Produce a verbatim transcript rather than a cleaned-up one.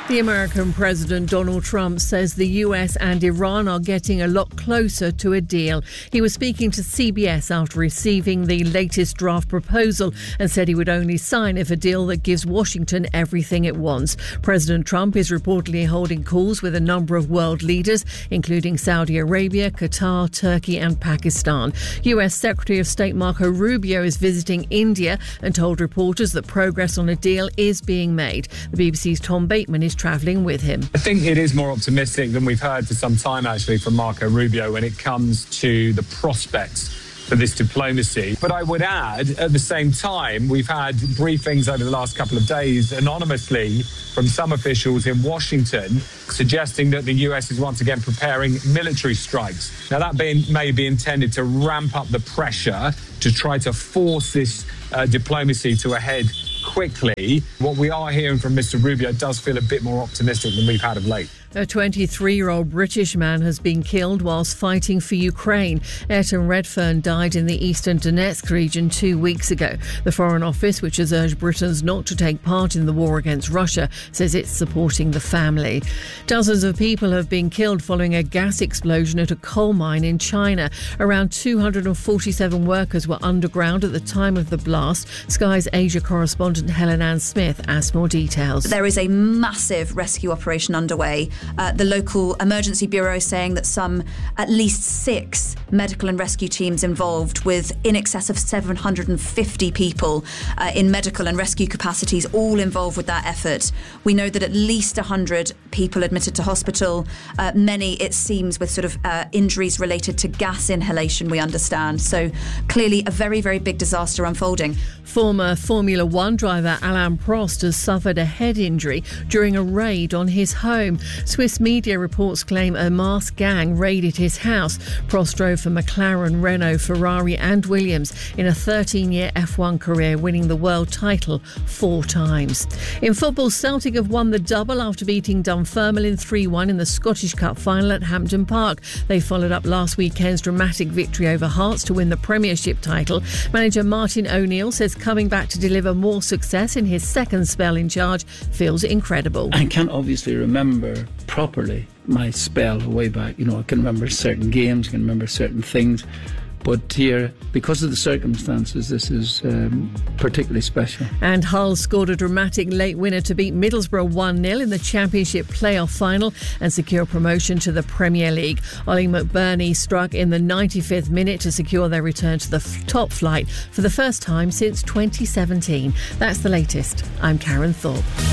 The American President Donald Trump says the U S and Iran are getting a lot closer to a deal. He was speaking to C B S after receiving the latest draft proposal and said he would only sign if a deal that gives Washington everything it wants. President Trump is reportedly holding calls with a number of world leaders, including Saudi Arabia, Qatar, Turkey and Pakistan. U S Secretary of State Marco Rubio is visiting India and told reporters that progress on a deal is being made. The B B C's Tom Bateman is travelling with him. I think it is more optimistic than we've heard for some time, actually, from Marco Rubio when it comes to the prospects for this diplomacy. But I would add, at the same time, we've had briefings over the last couple of days anonymously from some officials in Washington suggesting that the U S is once again preparing military strikes. Now, that being, may be intended to ramp up the pressure to try to force this uh, diplomacy to a head quickly. What we are hearing from Mister Rubio does feel a bit more optimistic than we've had of late. A twenty-three-year-old British man has been killed whilst fighting for Ukraine. Ayrton Redfern died in the eastern Donetsk region two weeks ago. The Foreign Office, which has urged Britons not to take part in the war against Russia, says it's supporting the family. Dozens of people have been killed following a gas explosion at a coal mine in China. Around two hundred forty-seven workers were underground at the time of the blast. Sky's Asia correspondent Helen Ann Smith has more details. There is a massive rescue operation underway. Uh, the local emergency bureau is saying that some at least six medical and rescue teams involved, with in excess of seven hundred fifty people uh, in medical and rescue capacities, all involved with that effort. We know that at least one hundred people admitted to hospital, uh, many, it seems, with sort of uh, injuries related to gas inhalation, we understand. So clearly a very, very big disaster unfolding. Former Formula One driver Alain Prost has suffered a head injury during a raid on his home. Swiss media reports claim a masked gang raided his house. Prost drove for McLaren, Renault, Ferrari and Williams in a thirteen-year F one career, winning the world title four times. In football, Celtic have won the double after beating Dunfermline three one in the Scottish Cup final at Hampden Park. They followed up last weekend's dramatic victory over Hearts to win the Premiership title. Manager Martin O'Neill says coming back to deliver more success in his second spell in charge feels incredible. I can't obviously remember properly my spell way back. You know, I can remember certain games, I can remember certain things. But here, because of the circumstances, this is um, particularly special. And Hull scored a dramatic late winner to beat Middlesbrough one nil in the Championship playoff final and secure promotion to the Premier League. Ollie McBurney struck in the ninety-fifth minute to secure their return to the f- top flight for the first time since twenty seventeen. That's the latest. I'm Karen Thorpe.